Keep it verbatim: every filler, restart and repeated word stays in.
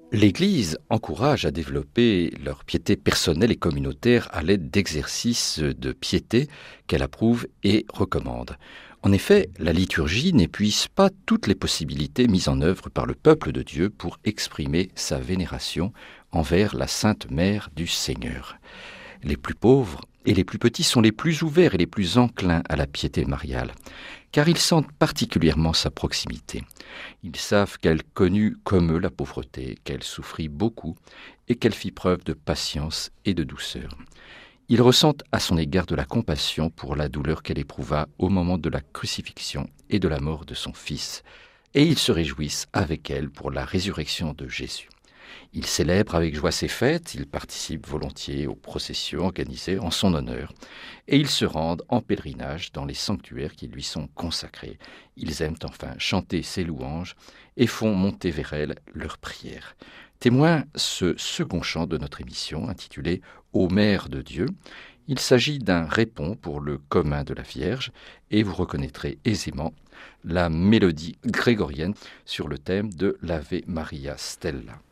L'Église encourage à développer leur piété personnelle et communautaire à l'aide d'exercices de piété qu'elle approuve et recommande. En effet, la liturgie n'épuise pas toutes les possibilités mises en œuvre par le peuple de Dieu pour exprimer sa vénération envers la Sainte Mère du Seigneur. Les plus pauvres et les plus petits sont les plus ouverts et les plus enclins à la piété mariale, car ils sentent particulièrement sa proximité. Ils savent qu'elle connut comme eux la pauvreté, qu'elle souffrit beaucoup et qu'elle fit preuve de patience et de douceur. Ils ressentent à son égard de la compassion pour la douleur qu'elle éprouva au moment de la crucifixion et de la mort de son Fils, et ils se réjouissent avec elle pour la résurrection de Jésus. Ils célèbrent avec joie ses fêtes, ils participent volontiers aux processions organisées en son honneur, et ils se rendent en pèlerinage dans les sanctuaires qui lui sont consacrés. Ils aiment enfin chanter ses louanges et font monter vers elle leurs prières. Témoin ce second chant de notre émission intitulé « Ô Mère de Dieu ». Il s'agit d'un répond pour le commun de la Vierge et vous reconnaîtrez aisément la mélodie grégorienne sur le thème de l'Ave Maria Stella.